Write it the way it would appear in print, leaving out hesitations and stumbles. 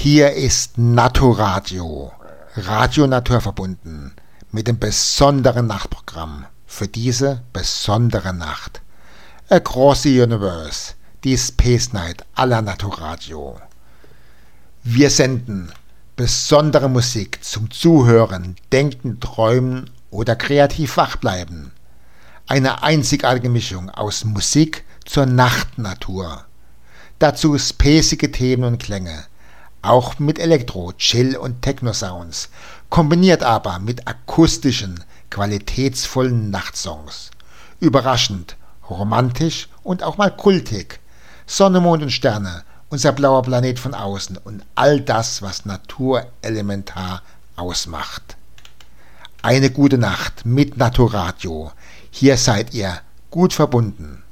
Hier ist Naturadio, Radio naturverbunden, mit dem besonderen Nachtprogramm für diese besondere Nacht. Across the Universe, die Space Night aller Naturadio. Wir senden besondere Musik zum Zuhören, Denken, Träumen oder kreativ wachbleiben. Eine einzigartige Mischung aus Musik zur Nachtnatur. Dazu spacige Themen und Klänge, auch mit Elektro-, Chill- und Techno-Sounds, kombiniert aber mit akustischen, qualitätsvollen Nachtsongs. Überraschend, romantisch und auch mal kultig. Sonne, Mond und Sterne, unser blauer Planet von außen und all das, was naturelementar ausmacht. Eine gute Nacht mit Naturadio. Hier seid ihr gut verbunden.